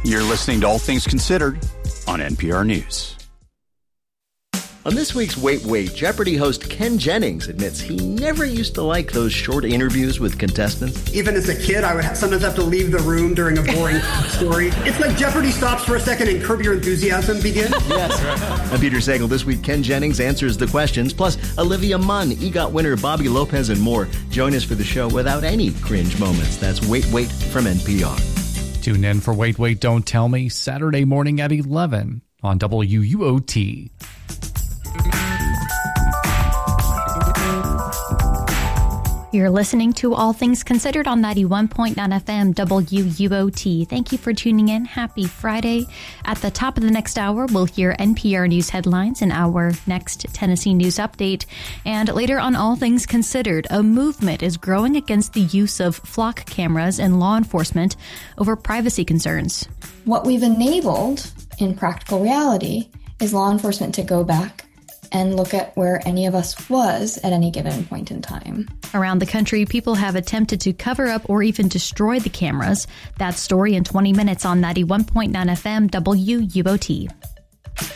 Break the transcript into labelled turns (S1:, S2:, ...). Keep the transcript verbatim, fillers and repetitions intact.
S1: You're listening to All Things Considered on N P R News.
S2: On this week's Wait, Wait, Jeopardy host Ken Jennings admits he never used to like those short interviews with contestants.
S3: Even as a kid, I would sometimes have to leave the room during a boring story. It's like Jeopardy stops for a second and Curb Your Enthusiasm begins.
S2: Yes. Right. I'm Peter Sagal. This week, Ken Jennings answers the questions, plus Olivia Munn, EGOT winner Bobby Lopez, and more. Join us for the show without any cringe moments. That's Wait, Wait from N P R.
S4: Tune in for Wait, Wait, Don't Tell Me, Saturday morning at eleven on W U O T.
S5: You're listening to All Things Considered on ninety-one point nine F M W U O T. Thank you for tuning in. Happy Friday. At the top of the next hour, we'll hear N P R News headlines in our next Tennessee News Update. And later on All Things Considered, a movement is growing against the use of flock cameras in law enforcement over privacy concerns.
S6: What we've enabled in practical reality is law enforcement to go back and look at where any of us was at any given point in time.
S5: Around the country, people have attempted to cover up or even destroy the cameras. That story in twenty minutes on ninety-one point nine F M W U O T.